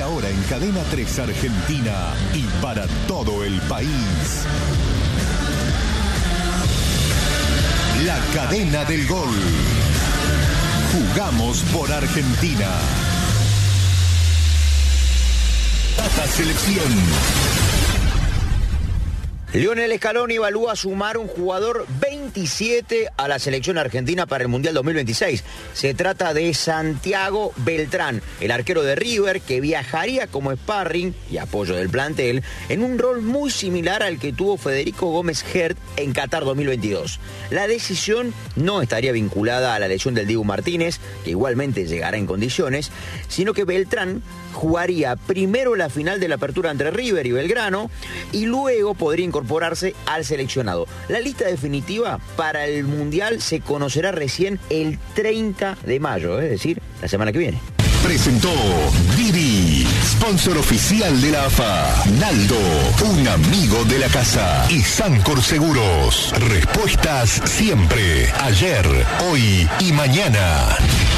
ahora en Cadena 3 Argentina y para todo el país. La cadena del gol. Jugamos por Argentina. Tata Selección. Lionel Scaloni evalúa sumar un jugador 27 a la selección argentina para el Mundial 2026. Se trata de Santiago Beltrán, el arquero de River, que viajaría como sparring y apoyo del plantel en un rol muy similar al que tuvo Federico Gómez Hert en Qatar 2022. La decisión no estaría vinculada a la lesión del Dibu Martínez, que igualmente llegará en condiciones, sino que Beltrán jugaría primero la final de la apertura entre River y Belgrano y luego podría incorporarse al seleccionado. La lista definitiva para el Mundial se conocerá recién el 30 de mayo, es decir, la semana que viene. Presentó Didi, sponsor oficial de la AFA. Naldo, un amigo de la casa. Y Sancor Seguros. Respuestas siempre, ayer, hoy y mañana.